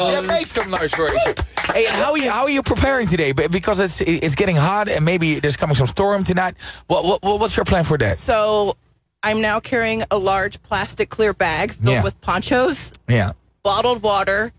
Yeah, make some noise for Rachel. Hey, how are you preparing today? Because it's getting hot and maybe there's coming some storm tonight. What's your plan for that? So I'm now carrying a large plastic clear bag filled with ponchos, bottled water,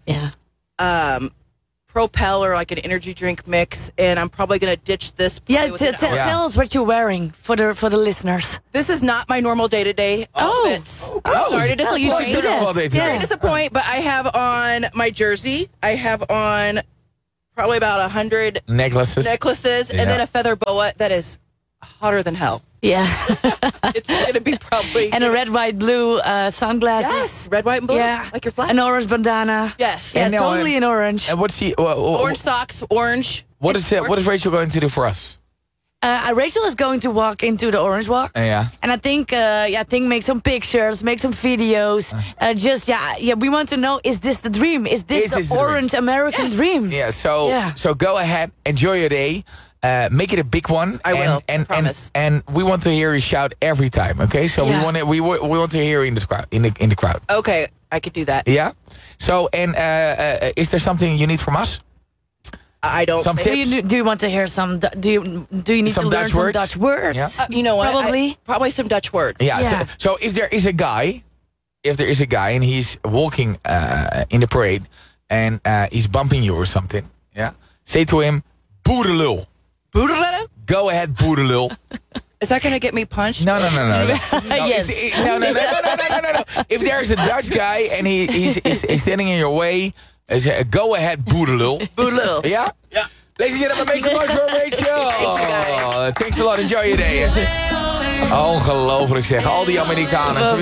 Propel or like an energy drink mix, and I'm probably going to ditch this. Tell us what you're wearing for the listeners. This is not my normal day-to-day outfits. Sorry to disappoint. You should do that. Sorry to disappoint, but I have on my jersey. I have on probably about 100 necklaces, and then a feather boa that is hotter than hell. Yeah. It's going to be probably... And a red, white, blue sunglasses. Yes, red, white, and blue. Yeah. Like your flag. An orange bandana. Yes. Yeah, totally in orange. And what's she... orange socks, orange. What is Rachel going to do for us? Rachel is going to walk into the Orange Walk. Yeah. And I think make some pictures, make some videos. We want to know, is this the dream? Is this the orange American dream? Yeah, so go ahead, enjoy your day. Make it a big one. I will. Promise. And we want to hear you shout every time. Okay, so we want to hear you in the crowd. In the crowd. Okay, I could do that. Yeah. So is there something you need from us? I don't. Some tips? Do you want to hear some? Do you need some to learn some Dutch words? Yeah. You know what? Probably. Probably some Dutch words. Yeah. So if there is a guy, and he's walking in the parade and he's bumping you or something, say to him, boerenlul. Boerenlul? Go ahead, boerenlul. Is that going to get me punched? No. Yes. No. If there's a Dutch guy and he's standing in your way, go ahead, boerenlul. Boerenlul. Yeah? Yeah. Ladies and gentlemen, make some noise for Rachel. Thank you, guys. Thanks a lot. Enjoy your day. Ongelooflijk zeg. Al die Amerikanen.